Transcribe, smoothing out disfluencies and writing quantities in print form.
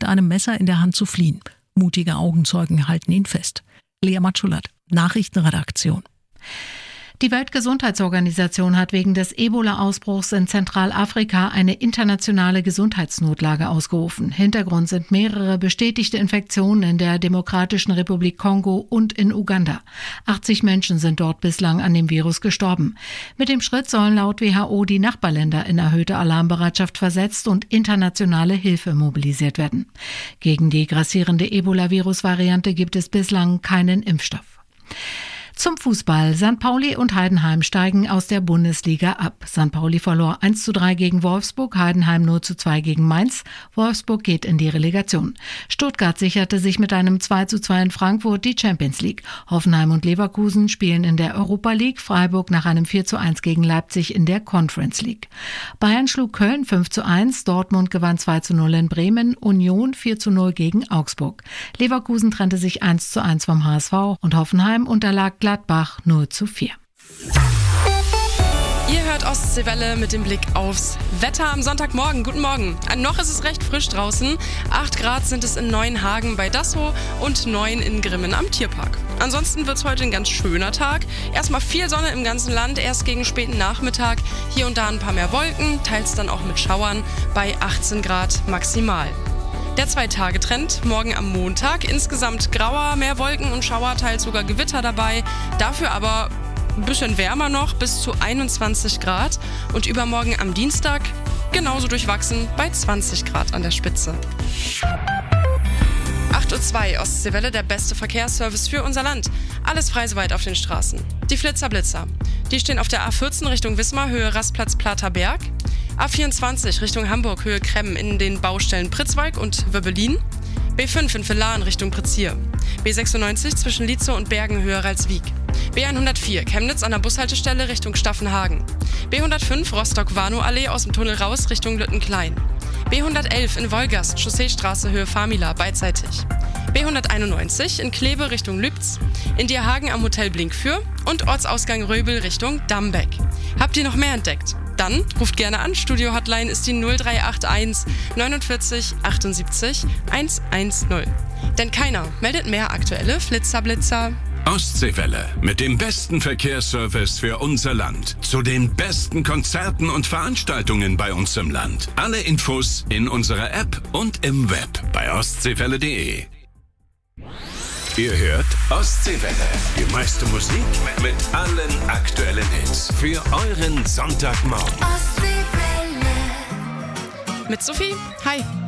mit einem Messer in der Hand zu fliehen. Mutige Augenzeugen halten ihn fest. Lea Matschulat, Nachrichtenredaktion. Die Weltgesundheitsorganisation hat wegen des Ebola-Ausbruchs in Zentralafrika eine internationale Gesundheitsnotlage ausgerufen. Hintergrund sind mehrere bestätigte Infektionen in der Demokratischen Republik Kongo und in Uganda. 80 Menschen sind dort bislang an dem Virus gestorben. Mit dem Schritt sollen laut WHO die Nachbarländer in erhöhte Alarmbereitschaft versetzt und internationale Hilfe mobilisiert werden. Gegen die grassierende Ebola-Virus-Variante gibt es bislang keinen Impfstoff. Zum Fußball. St. Pauli und Heidenheim steigen aus der Bundesliga ab. St. Pauli verlor 1:3 gegen Wolfsburg, Heidenheim 0:2 gegen Mainz. Wolfsburg geht in die Relegation. Stuttgart sicherte sich mit einem 2:2 in Frankfurt die Champions League. Hoffenheim und Leverkusen spielen in der Europa League, Freiburg nach einem 4:1 gegen Leipzig in der Conference League. Bayern schlug Köln 5:1, Dortmund gewann 2:0 in Bremen, Union 4:0 gegen Augsburg. Leverkusen trennte sich 1:1 vom HSV und Hoffenheim unterlag Gladbach 0:4. Ihr hört Ostseewelle mit dem Blick aufs Wetter am Sonntagmorgen. Guten Morgen. Noch ist es recht frisch draußen. 8 Grad sind es in Neuenhagen bei Dassow und 9 in Grimmen am Tierpark. Ansonsten wird es heute ein ganz schöner Tag. Erstmal viel Sonne im ganzen Land, erst gegen späten Nachmittag. Hier und da ein paar mehr Wolken, teils dann auch mit Schauern bei 18 Grad maximal. Der 2-Tage-Trend, morgen am Montag, insgesamt grauer, mehr Wolken und Schauer, teils sogar Gewitter dabei. Dafür aber ein bisschen wärmer noch, bis zu 21 Grad. Und übermorgen am Dienstag genauso durchwachsen bei 20 Grad an der Spitze. 8:02 Uhr, Ostseewelle, der beste Verkehrsservice für unser Land. Alles frei soweit auf den Straßen. Die Flitzer-Blitzer, die stehen auf der A14 Richtung Wismar, Höhe Rastplatz Platerberg. A24 Richtung Hamburg, Höhe Kremmen in den Baustellen Pritzwalk und Wöbbelin. B5 in Villan Richtung Prizier. B96 zwischen Lietzow und Bergen, Höhe Ralswiek. B104 Chemnitz an der Bushaltestelle Richtung Staffenhagen. B105 Rostock-Warnow-Allee aus dem Tunnel raus Richtung Lüttenklein. B111 in Wolgast, Chausseestraße, Höhe Famila, beidseitig. B191 in Kleve Richtung Lübz, in Dierhagen am Hotel Blinkfür und Ortsausgang Röbel Richtung Dambeck. Habt ihr noch mehr entdeckt? Dann ruft gerne an. Studio-Hotline ist die 0381 49 78 110. Denn keiner meldet mehr aktuelle Flitzer-Blitzer. Ostseewelle mit dem besten Verkehrsservice für unser Land. Zu den besten Konzerten und Veranstaltungen bei uns im Land. Alle Infos in unserer App und im Web bei ostseewelle.de. Ihr hört Ostseewelle. Die meiste Musik mit allen aktuellen Hits. Für euren Sonntagmorgen. Mit Sophie. Hi.